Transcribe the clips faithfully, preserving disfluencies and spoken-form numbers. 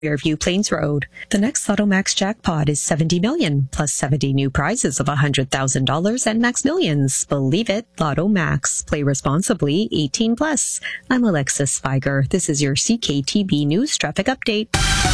Fairview Plains Road. The next Lotto Max jackpot is seventy million, plus seventy new prizes of one hundred thousand dollars and Max Millions. Believe it, Lotto Max. Play responsibly, eighteen plus. I'm Alexis Spiger. This is your C K T B News Traffic Update.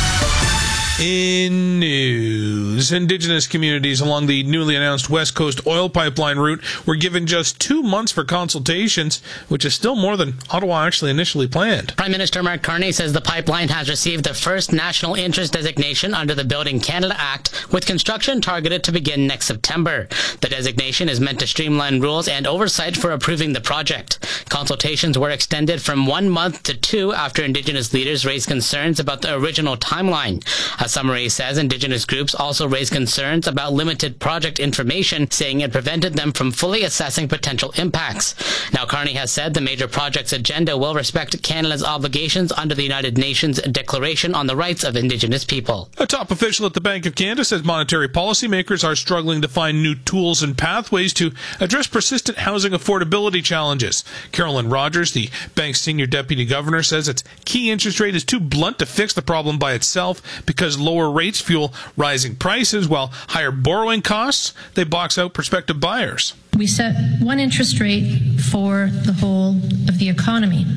In news, Indigenous communities along the newly announced West Coast oil pipeline route were given just two months for consultations, which is still more than Ottawa actually initially planned. Prime Minister Mark Carney says the pipeline has received the first national interest designation under the Building Canada Act, with construction targeted to begin next September. The designation is meant to streamline rules and oversight for approving the project. Consultations were extended from one month to two after Indigenous leaders raised concerns about the original timeline. A summary says Indigenous groups also raised concerns about limited project information, saying it prevented them from fully assessing potential impacts. Now, Carney has said the major project's agenda will respect Canada's obligations under the United Nations Declaration on the Rights of Indigenous People. A top official at the Bank of Canada says monetary policymakers are struggling to find new tools and pathways to address persistent housing affordability challenges. Carolyn Rogers, the bank's senior deputy governor, says its key interest rate is too blunt to fix the problem by itself because lower rates fuel rising prices, while higher borrowing costs, they box out prospective buyers. We set one interest rate for the whole of the economy.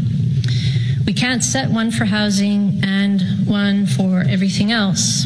We can't set one for housing and one for everything else.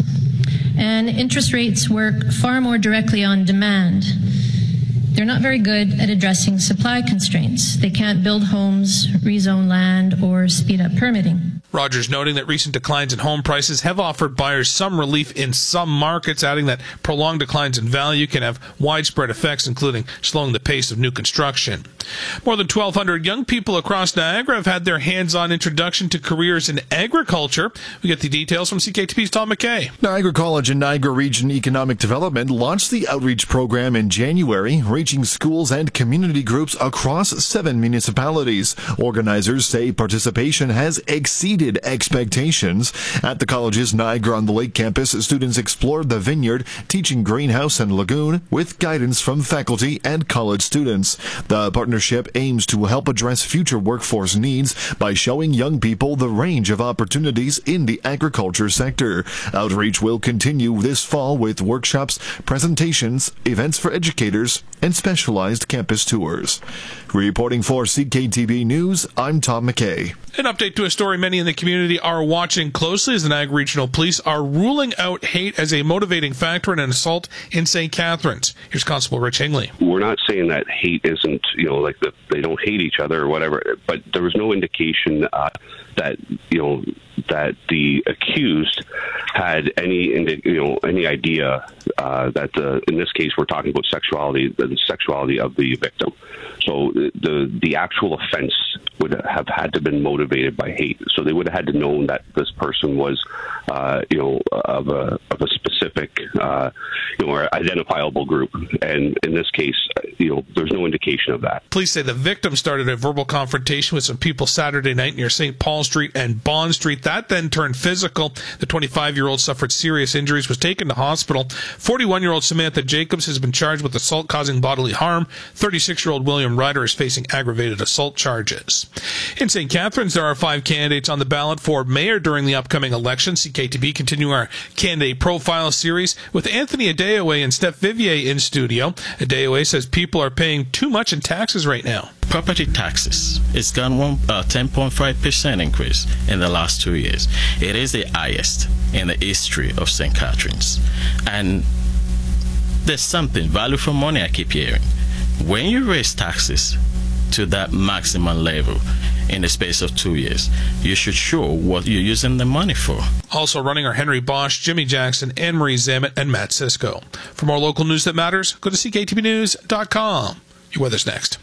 And interest rates work far more directly on demand. They're not very good at addressing supply constraints. They can't build homes, rezone land, or speed up permitting. Rogers noting that recent declines in home prices have offered buyers some relief in some markets, adding that prolonged declines in value can have widespread effects, including slowing the pace of new construction. More than twelve hundred young people across Niagara have had their hands-on introduction to careers in agriculture. We get the details from C K T B's Tom McKay. Niagara College and Niagara Region Economic Development launched the outreach program in January, reaching schools and community groups across seven municipalities. Organizers say participation has exceeded expectations. At the college's Niagara-on-the-Lake campus, students explored the vineyard, teaching greenhouse and lagoon with guidance from faculty and college students. The partnership aims to help address future workforce needs by showing young people the range of opportunities in the agriculture sector. Outreach will continue this fall with workshops, presentations, events for educators, and specialized campus tours. Reporting for C K T B News, I'm Tom McKay. An update to a story many in the community are watching closely as the Niagara Regional Police are ruling out hate as a motivating factor in an assault in Saint Catharines. Here's Constable Rich Hingley. We're not saying that hate isn't, you know, like the, they don't hate each other or whatever, but there was no indication uh, that, you know, that the accused had any, you know, any idea uh, that the, in this case we're talking about sexuality, the sexuality of the victim. So the the actual offense would have had to have been motivated by hate. So they would have had to know that this person was, uh, you know, of a of a specific, uh, you know, or identifiable group. And in this case, you know, there's no indication of that. Police say the victim started a verbal confrontation with some people Saturday night near Saint Paul Street and Bond Street. That then turned physical. The twenty-five-year-old suffered serious injuries, was taken to hospital. forty-one-year-old Samantha Jacobs has been charged with assault causing bodily harm. thirty-six-year-old William Ryder is facing aggravated assault charges. In Saint Catharines, there are five candidates on the ballot for mayor during the upcoming election. C K T B continuing our candidate profile series with Anthony Adeoye and Steph Vivier in studio. Adeoye says people are paying too much in taxes right now. Property taxes, it's gone one uh, ten point five percent increase in the last two years. It is the highest in the history of Saint Catharines. And there's something, value for money, I keep hearing. When you raise taxes to that maximum level in the space of two years, you should show what you're using the money for. Also running are Henry Bosch, Jimmy Jackson, Anne-Marie Zamet, and Matt Sisko. For more local news that matters, go to C K T B news dot com. Your weather's next.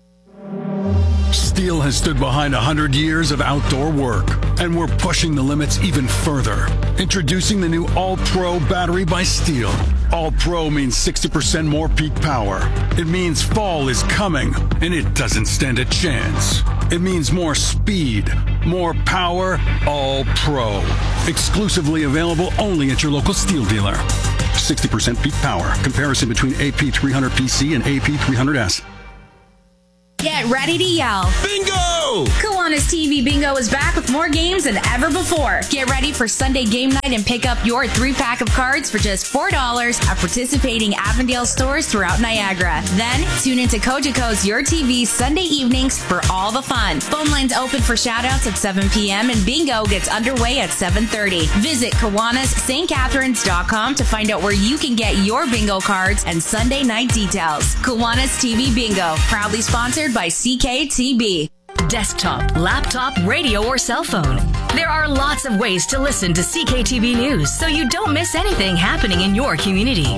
Steel has stood behind one hundred years of outdoor work, and we're pushing the limits even further. Introducing the new All-Pro battery by Steel. All-Pro means sixty percent more peak power. It means fall is coming, and it doesn't stand a chance. It means more speed, more power, All-Pro. Exclusively available only at your local Steel dealer. sixty percent peak power. Comparison between A P three hundred P C and A P three hundred S. Get ready to yell. Bingo! go! Kiwanis T V Bingo is back with more games than ever before. Get ready for Sunday game night and pick up your three-pack of cards for just four dollars at participating Avondale stores throughout Niagara. Then, tune into Cogeco's Your T V Sunday evenings for all the fun. Phone lines open for shoutouts at seven p.m. and bingo gets underway at seven thirty. Visit Kiwanis St Catharines dot com to find out where you can get your bingo cards and Sunday night details. Kiwanis T V Bingo, proudly sponsored by C K T B. Desktop, laptop, radio, or cell phone. There are lots of ways to listen to C K T B News so you don't miss anything happening in your community.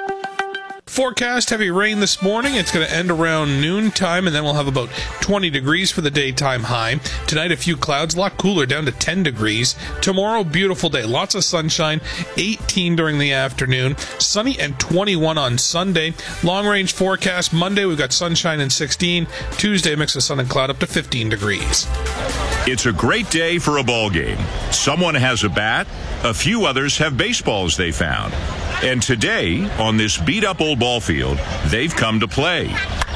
Forecast heavy rain this morning. It's going to end around noontime, and then we'll have about twenty degrees for the daytime high. Tonight, a few clouds, a lot cooler, down to ten degrees. Tomorrow, beautiful day, lots of sunshine, eighteen during the afternoon. Sunny and twenty-one on Sunday. Long-range forecast, Monday, we've got sunshine and sixteen. Tuesday, mix of sun and cloud up to fifteen degrees. It's a great day for a ball game. Someone has a bat, a few others have baseballs they found. And today, on this beat-up old ball field, they've come to play.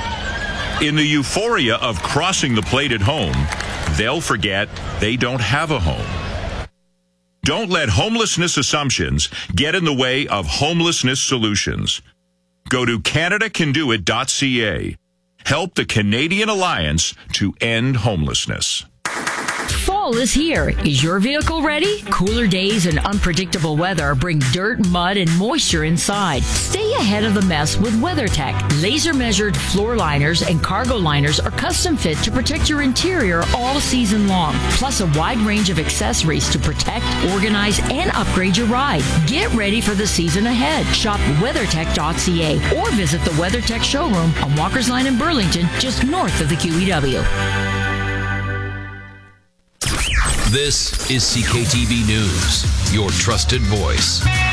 In the euphoria of crossing the plate at home, they'll forget they don't have a home. Don't let homelessness assumptions get in the way of homelessness solutions. Go to Canada Can Do It dot C A. Help the Canadian Alliance to end homelessness. Fall is here. Is your vehicle ready? Cooler days and unpredictable weather bring dirt, mud, and moisture inside. Stay ahead of the mess with WeatherTech. Laser-measured floor liners and cargo liners are custom fit to protect your interior all season long. Plus a wide range of accessories to protect, organize, and upgrade your ride. Get ready for the season ahead. Shop WeatherTech dot C A or visit the WeatherTech showroom on Walker's Line in Burlington, just north of the Q E W. This is C K T B News, your trusted voice.